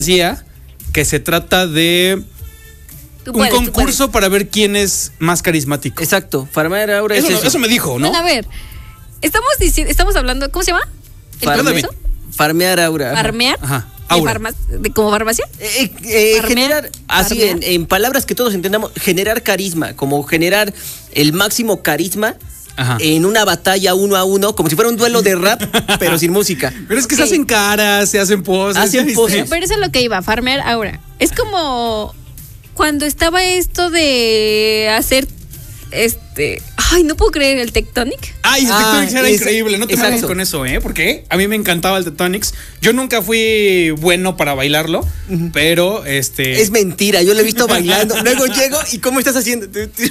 que se trata de un concurso para ver quién es más carismático. Exacto, farmear aura eso me dijo, ¿no? Bueno, a ver, estamos hablando, ¿cómo se llama? Farmear aura. ¿Farmear? Ajá. ¿Como farmacia? Generar, así en palabras que todos entendamos, generar carisma, como generar el máximo carisma. Ajá. En una batalla 1 a 1, como si fuera un duelo de rap, pero sin música. Pero es que se hacen caras, se hacen poses. Pero eso es lo que iba, farmear aura. Es como cuando estaba esto de hacer ay, no puedo creer, el Tectonic. Ay, el Tectonics era increíble, no te metas con eso, porque a mí me encantaba el Tectonics. Yo nunca fui bueno para bailarlo, pero Es mentira, yo lo he visto bailando. Luego llego y ¿cómo estás haciendo?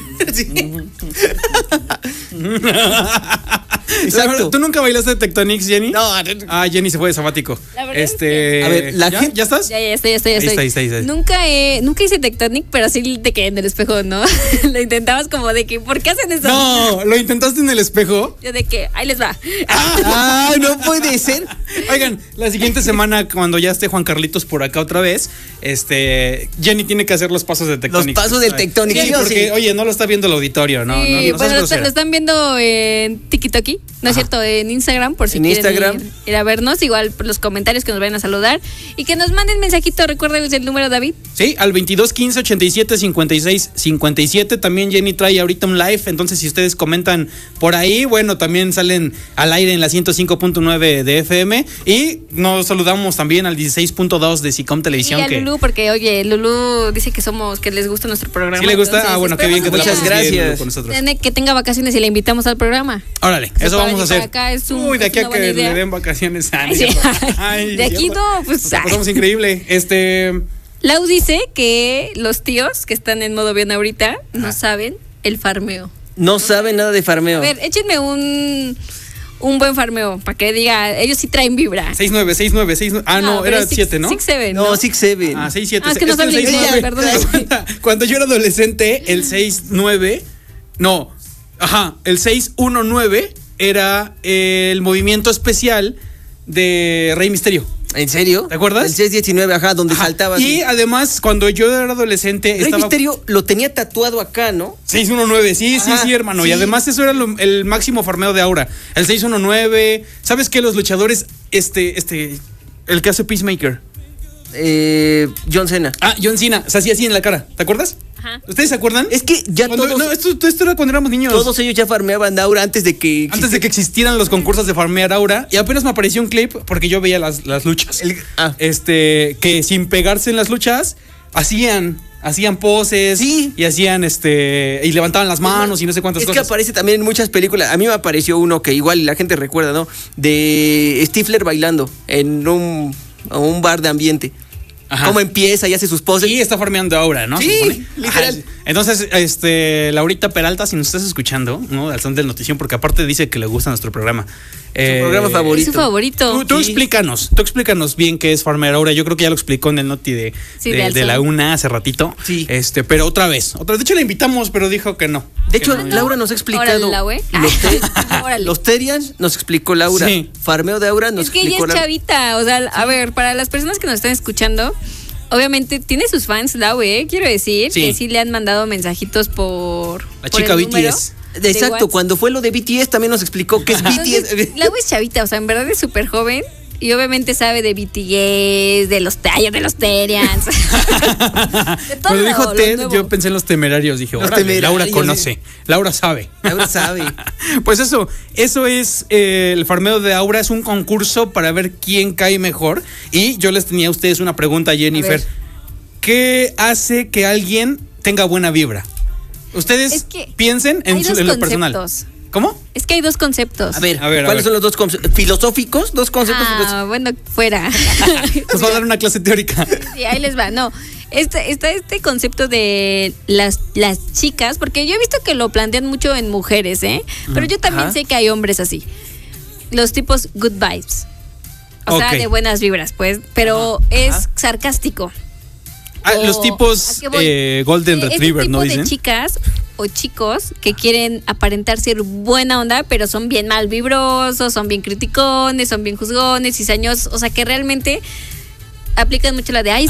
Exacto. ¿Tú nunca bailaste Tectonics, Jenny? No. Jenny se fue de sabático. La verdad es que... A ver, ¿Ya estás? Ya estoy. Ahí está. Nunca hice Tectonic, pero sí te quedé en el espejo, ¿no? Lo intentabas como de que, ¿por qué hacen eso? No, ¿lo intentaste en el espejo? Yo de que, ahí les va. No puede ser. Oigan, la siguiente semana, cuando ya esté Juan Carlitos por acá otra vez, Jenny tiene que hacer los pasos de Tectonic. Los pasos del Tectonic. Sí, porque, oye, no lo está viendo el auditorio, ¿no? Sí, no pues lo están viendo en TikTok, ¿no es cierto? En Instagram, por si quieren ir a vernos. Igual por los comentarios que nos vayan a saludar. Y que nos manden mensajito, recuerden el número, David. Sí, al 22 15 87 56 57. También Jenny trae ahorita un live, entonces si ustedes comentan por ahí, bueno, también salen al aire en la 105.9 de FM. Y nos saludamos también al 16.2 de Sicom Televisión. Y a Lulú, porque oye, Lulú dice que les gusta nuestro programa. ¿Sí le gusta? Entonces, bueno, qué bien que muchas gracias con nosotros. Que tenga vacaciones y le invitamos al programa. Órale, eso vamos a hacer. Acá es de aquí a que le den vacaciones. De aquí no, pues. Pasamos increíble. Lau dice que los tíos que están en modo bien ahorita no saben el farmeo. No saben nada de farmeo. A ver, échenme un buen farmeo para que diga, ellos sí traen vibra. 6-9. No, era 7, ¿no? 6-7. No, 6-7. 6-7. Es que no saben inglés, perdón. Cuando yo era adolescente, el 6-9, el 6-1-9 era el movimiento especial de Rey Misterio. ¿En serio? ¿Te acuerdas? El 6-19, donde saltaba. Y además, cuando yo era adolescente... Rey Misterio lo tenía tatuado acá, ¿no? 6-1-9, sí, hermano. Sí. Y además eso era el máximo farmeo de aura. El 6-1-9. ¿Sabes qué? Los luchadores, el que hace Peacemaker. John Cena. John Cena. Se hacía así en la cara. ¿Te acuerdas? Ajá. ¿Ustedes se acuerdan? Es que ya todos... No, esto era cuando éramos niños. Todos ellos ya farmeaban aura antes de que existieran los concursos de farmear aura. Y apenas me apareció un clip porque yo veía las luchas. Que sin pegarse en las luchas hacían poses. Sí. Y hacían y levantaban las manos y no sé cuántas cosas. Es que aparece también en muchas películas. A mí me apareció uno que igual la gente recuerda, ¿no? De Stifler bailando en un bar de ambiente. Ajá. Cómo empieza y hace sus poses. Sí, está farmeando aura, ¿no? Sí, literal. Entonces, Laurita Peralta, si nos estás escuchando, ¿no? Al son del Notición, porque aparte dice que le gusta nuestro programa. Su programa favorito. Es su favorito. Tú explícanos bien qué es farmear aura. Yo creo que ya lo explicó en el Noti de la UNA hace ratito. Sí. Pero otra vez. De hecho, la invitamos, pero dijo que no. De hecho, Laura nos ha explicado. Los Terians nos explicó Laura. Sí. Farmeo de aura nos explicó. Es que ella es chavita. O sea, a ver, para las personas que nos están escuchando, obviamente tiene sus fans, Lau, quiero decir. Sí. Que sí le han mandado mensajitos por. La chica BTS. Exacto, cuando fue lo de BTS también nos explicó qué es BTS. Lau es chavita, o sea, en verdad es súper joven. Y obviamente sabe de BTS, de los Terians. De todo. Cuando dijo Ted, yo pensé en los Temerarios. Dije, Laura conoce. Laura sabe. Pues eso es el farmeo de aura. Es un concurso para ver quién cae mejor. Y yo les tenía a ustedes una pregunta, Jennifer. ¿Qué hace que alguien tenga buena vibra? Ustedes piensen en lo personal. ¿Cómo? Es que hay dos conceptos. A ver, ¿cuáles son los dos conceptos? ¿Filosóficos? ¿Dos conceptos? Bueno, fuera. Nos va a dar una clase teórica. Sí, ahí les va. No, está este concepto de las chicas, porque yo he visto que lo plantean mucho en mujeres, pero yo también sé que hay hombres así. Los tipos good vibes. O sea, de buenas vibras, pues, pero es sarcástico. Los tipos Golden Retriever, ¿no dicen? De chicas o chicos que quieren aparentar ser buena onda, pero son bien mal vibrosos, son bien criticones, son bien juzgones, cizañosos, o sea que realmente aplican mucho la de, ay,